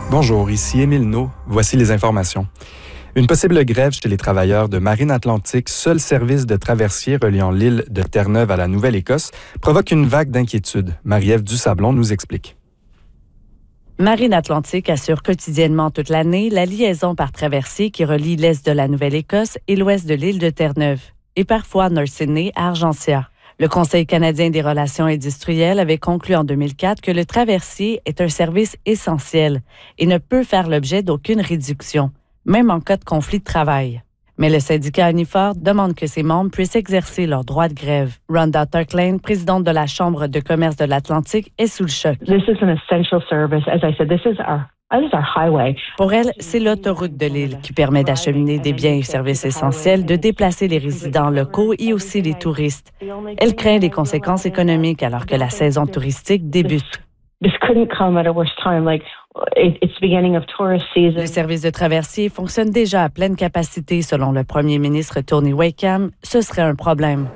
Bonjour, ici Émile Naud. Voici les informations. Une possible grève chez les travailleurs de Marine Atlantique, seul service de traversier reliant l'île de Terre-Neuve à la Nouvelle-Écosse, provoque une vague d'inquiétude. Marie-Ève Dusablon nous explique. Marine Atlantique assure quotidiennement toute l'année la liaison par traversier qui relie l'est de la Nouvelle-Écosse et l'ouest de l'île de Terre-Neuve, et parfois North Sydney à Argentia. Le Conseil canadien des relations industrielles avait conclu en 2004 que le traversier est un service essentiel et ne peut faire l'objet d'aucune réduction, même en cas de conflit de travail. Mais le syndicat Unifor demande que ses membres puissent exercer leur droit de grève. Rhonda Turklane, présidente de la Chambre de commerce de l'Atlantique, est sous le choc. This is an essential service. As I said, this is our highway. Pour elle, c'est l'autoroute de l'île qui permet d'acheminer des biens et services essentiels, de déplacer les résidents locaux et aussi les touristes. Elle craint les conséquences économiques alors que la saison touristique débute. This couldn't come at a worse time. It's the beginning of tourist season. Le service de traversier fonctionne déjà à pleine capacité, selon le premier ministre Tony Wakeham. Ce serait un problème.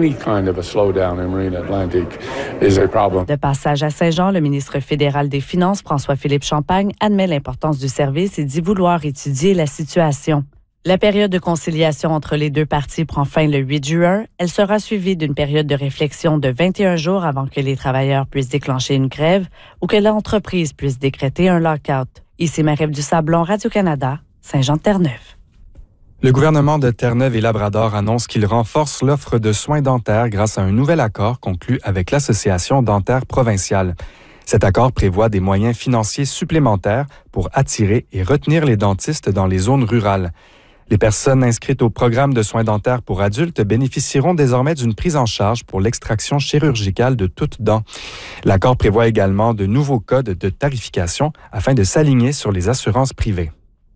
De passage à Saint-Jean, le ministre fédéral des Finances, François-Philippe Champagne, admet l'importance du service et dit vouloir étudier la situation. La période de conciliation entre les deux parties prend fin le 8 juin. Elle sera suivie d'une période de réflexion de 21 jours avant que les travailleurs puissent déclencher une grève ou que l'entreprise puisse décréter un lock-out. Ici Marie-Ève Dusablon, Radio-Canada, Saint-Jean-de-Terre-Neuve. Le gouvernement de Terre-Neuve et Labrador annonce qu'il renforce l'offre de soins dentaires grâce à un nouvel accord conclu avec l'Association dentaire provinciale. Cet accord prévoit des moyens financiers supplémentaires pour attirer et retenir les dentistes dans les zones rurales. Les personnes inscrites au programme de soins dentaires pour adultes bénéficieront désormais d'une prise en charge pour l'extraction chirurgicale de toutes dents. L'accord prévoit également de nouveaux codes de tarification afin de s'aligner sur les assurances privées.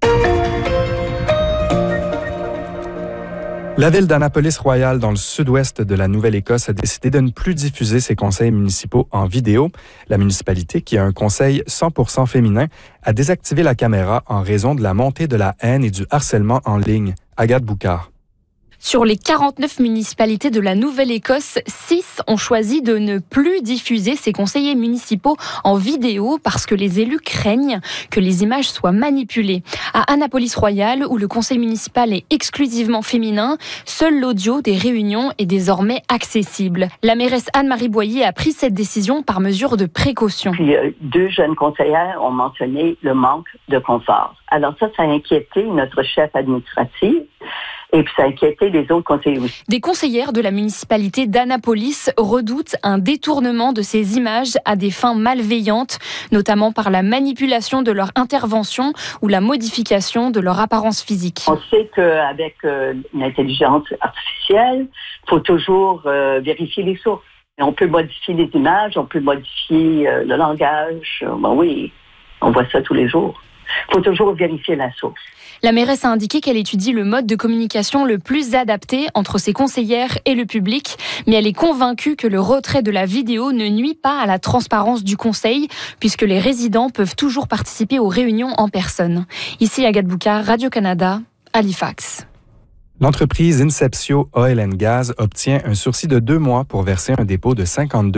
La ville d'Annapolis-Royal, dans le sud-ouest de la Nouvelle-Écosse, a décidé de ne plus diffuser ses conseils municipaux en vidéo. La municipalité, qui a un conseil 100% féminin, a désactivé la caméra en raison de la montée de la haine et du harcèlement en ligne. Agathe Boucard. Sur les 49 municipalités de la Nouvelle-Écosse, 6 ont choisi de ne plus diffuser ces conseillers municipaux en vidéo parce que les élus craignent que les images soient manipulées. À Annapolis-Royal, où le conseil municipal est exclusivement féminin, seul l'audio des réunions est désormais accessible. La mairesse Anne-Marie Boyer a pris cette décision par mesure de précaution. Puis, 2 jeunes conseillères ont mentionné le manque de confort. Alors ça a inquiété notre chef administratif. Et puis ça a inquiété les autres conseillers aussi. Des conseillères de la municipalité d'Annapolis redoutent un détournement de ces images à des fins malveillantes, notamment par la manipulation de leur intervention ou la modification de leur apparence physique. On sait qu'avec l'intelligence artificielle, il faut toujours vérifier les sources. Et on peut modifier les images, on peut modifier le langage. Ben oui, on voit ça tous les jours. Il faut toujours vérifier la source. La mairesse a indiqué qu'elle étudie le mode de communication le plus adapté entre ses conseillères et le public, mais elle est convaincue que le retrait de la vidéo ne nuit pas à la transparence du conseil, puisque les résidents peuvent toujours participer aux réunions en personne. Ici Agathe Boucard, Radio-Canada, Halifax. L'entreprise Inceptio Oil & Gas obtient un sursis de 2 mois pour verser un dépôt de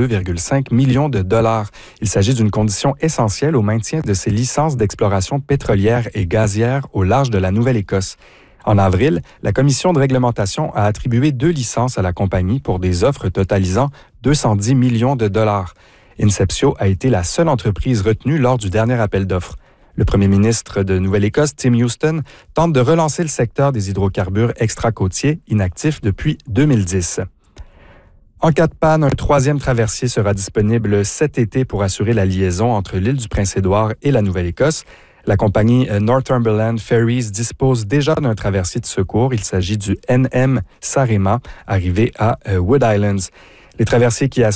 52,5 millions de dollars. Il s'agit d'une condition essentielle au maintien de ses licences d'exploration pétrolière et gazière au large de la Nouvelle-Écosse. En avril, la commission de réglementation a attribué 2 licences à la compagnie pour des offres totalisant 210 millions de dollars. Inceptio a été la seule entreprise retenue lors du dernier appel d'offres. Le premier ministre de Nouvelle-Écosse, Tim Houston, tente de relancer le secteur des hydrocarbures extra-côtiers, inactif depuis 2010. En cas de panne, un 3e traversier sera disponible cet été pour assurer la liaison entre l'île du Prince-Édouard et la Nouvelle-Écosse. La compagnie Northumberland Ferries dispose déjà d'un traversier de secours. Il s'agit du NM Sarema, arrivé à Wood Islands. Les traversiers qui